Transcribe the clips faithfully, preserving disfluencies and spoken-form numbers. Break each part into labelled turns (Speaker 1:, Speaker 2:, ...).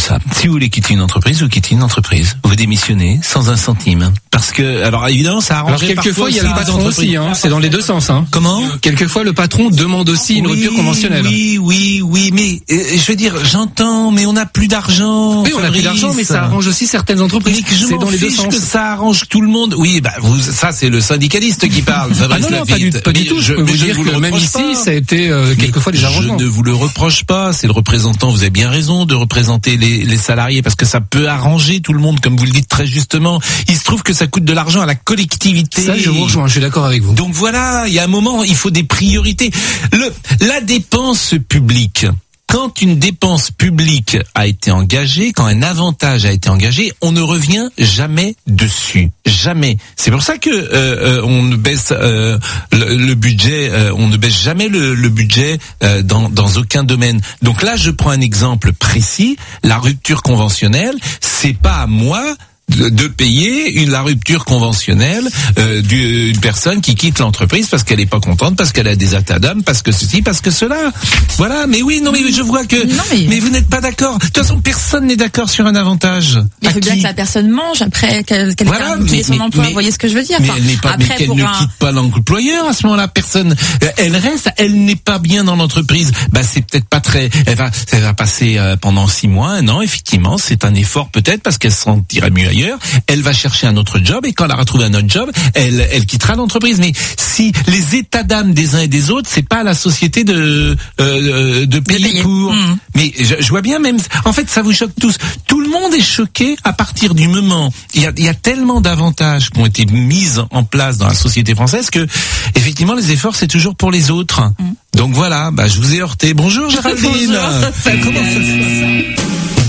Speaker 1: ça. Si vous voulez quitter une entreprise, vous quittez une entreprise. Vous démissionnez sans un centime. Parce que, alors évidemment, ça arrange.
Speaker 2: Alors quelquefois, il y a le patron aussi, hein. C'est dans les deux sens, hein.
Speaker 1: Comment?
Speaker 2: Quelquefois, le patron demande aussi une
Speaker 1: oui,
Speaker 2: rupture conventionnelle.
Speaker 1: Oui, oui, oui, mais euh, je veux dire, j'entends, mais on n'a plus d'argent.
Speaker 2: Oui, on n'a plus d'argent, mais ça arrange aussi certaines entreprises.
Speaker 1: C'est dans les deux sens. Que ça arrange tout le monde. Oui, bah vous, ça c'est le syndicaliste qui parle.
Speaker 2: Ah non, non, pas du, pas du tout. Je peux vous dire que même ici, ça a été euh, quelquefois des arrangements.
Speaker 1: Je ne vous le reproche pas. C'est le représentant. Vous avez bien raison de représenter les, les salariés parce que ça peut arranger tout le monde, comme vous le dites très justement. Il se trouve que ça coûte de l'argent à la collectivité.
Speaker 2: Ça, je vous rejoins. Je suis d'accord avec vous.
Speaker 1: Donc voilà, il y a un moment, il faut des priorités. Le, la dépense publique. Quand une dépense publique a été engagée, quand un avantage a été engagé, on ne revient jamais dessus, jamais. C'est pour ça que euh, euh, on ne baisse euh, le, le budget, euh, on ne baisse jamais le, le budget euh, dans dans aucun domaine. Donc là, je prends un exemple précis. La rupture conventionnelle, c'est pas à moi de, de payer une la rupture conventionnelle euh, d'une personne qui quitte l'entreprise parce qu'elle est pas contente, parce qu'elle a des états d'âme, parce que ceci, parce que cela. Voilà, mais oui, non mais je vois que
Speaker 3: non, mais...
Speaker 1: mais vous n'êtes pas d'accord. De toute façon, personne n'est d'accord sur un avantage.
Speaker 3: Il faut bien que la personne mange après qu'elle qu'elle
Speaker 1: voilà,
Speaker 3: ait son emploi.
Speaker 1: Mais,
Speaker 3: vous voyez ce que je veux dire?
Speaker 1: Mais
Speaker 3: enfin,
Speaker 1: elle n'est pas,
Speaker 3: après,
Speaker 1: mais qu'elle
Speaker 3: pour
Speaker 1: ne
Speaker 3: un...
Speaker 1: quitte pas l'employeur à ce moment-là. Personne, elle reste, elle n'est pas bien dans l'entreprise. Bah c'est peut-être pas très. Elle va, elle va passer euh, pendant six mois, un an. Effectivement, c'est un effort peut-être parce qu'elle se sentirait mieux ailleurs. Elle va chercher un autre job et quand elle a retrouvé un autre job, elle, elle quittera l'entreprise. Mais si les états d'âme des uns et des autres, c'est pas à la société de euh, de payer, de payer. pour. Mmh. Mais je, je vois bien même. En fait, ça vous choque tous. Tout le monde est choqué à partir du moment. Il y a, il y a tellement d'avantages qui ont été mis en place dans la société française que effectivement les efforts c'est toujours pour les autres. Mmh. Donc voilà, bah je vous ai heurté. Bonjour Géraldine.
Speaker 3: Bonjour.
Speaker 1: Ça, comment ça se passe?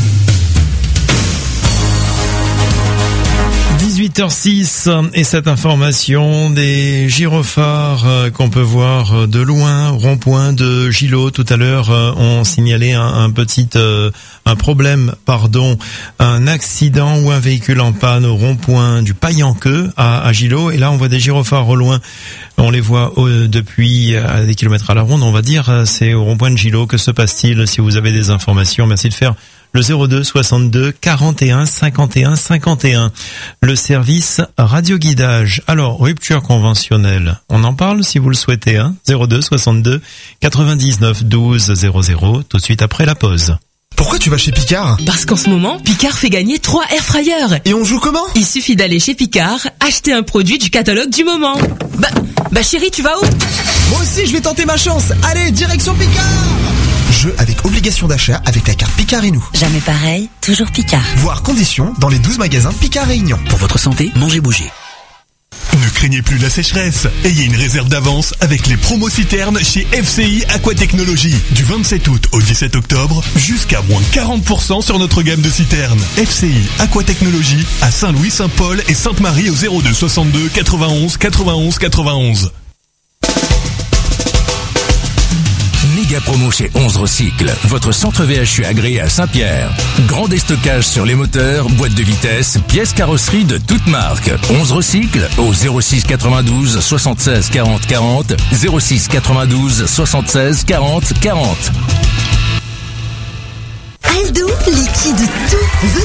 Speaker 4: dix-huit heures six et cette information des gyrophares euh, qu'on peut voir de loin, rond-point de Gillot. Tout à l'heure, euh, on signalait un, un petit euh, un problème, pardon, un accident ou un véhicule en panne au rond-point du Paillanqueux à, à Gillot. Et là, on voit des gyrophares au loin. On les voit euh, depuis à des kilomètres à la ronde. On va dire, c'est au rond-point de Gillot. Que se passe-t-il? Si vous avez des informations, merci de faire le zéro deux soixante-deux quarante et un cinquante et un cinquante et un, le service radioguidage. Alors, rupture conventionnelle, on en parle si vous le souhaitez, hein. zéro deux soixante-deux quatre-vingt-dix-neuf douze zéro zéro, tout de suite après la pause.
Speaker 5: Pourquoi tu vas chez Picard?
Speaker 6: Parce qu'en ce moment, Picard fait gagner trois air fryers.
Speaker 5: Et on joue comment?
Speaker 6: Il suffit d'aller chez Picard, acheter un produit du catalogue du moment. Bah, bah chérie, tu vas où?
Speaker 5: Moi aussi, je vais tenter ma chance. Allez, direction Picard! Jeu avec obligation d'achat avec la carte Picard et nous.
Speaker 7: Jamais pareil, toujours Picard.
Speaker 5: Voir conditions dans les douze magasins Picard Réunion.
Speaker 8: Pour votre santé, mangez bouger.
Speaker 9: Ne craignez plus la sécheresse. Ayez une réserve d'avance avec les promos citernes chez F C I Aquatechnologie. Du vingt-sept août au dix-sept octobre, jusqu'à moins quarante pour cent sur notre gamme de citernes. F C I Aquatechnologie à Saint-Louis, Saint-Paul et Sainte-Marie au zéro deux soixante-deux quatre-vingt-onze quatre-vingt-onze quatre-vingt-onze.
Speaker 8: Méga promo chez onze Recycle, votre centre V H U agréé à Saint-Pierre. Grand déstockage sur les moteurs, boîtes de vitesse, pièces carrosserie de toutes marques. onze Recycle au zéro six quatre-vingt-douze soixante-seize quarante quarante, zéro six quatre-vingt-douze soixante-seize quarante quarante.
Speaker 10: Aldo liquide tout.